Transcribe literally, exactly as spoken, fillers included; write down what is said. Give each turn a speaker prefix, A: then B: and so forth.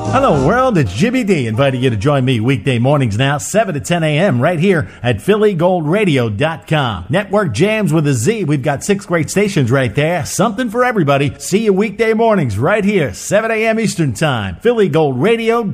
A: Hello world, it's Jimmy D inviting you to join me weekday mornings now, seven to ten a.m. right here at Philly Gold Radio dot com. Network jams with a Z. We've got six great stations right there. Something for everybody. See you weekday mornings right here, seven a.m. Eastern Time. Philly Gold Radio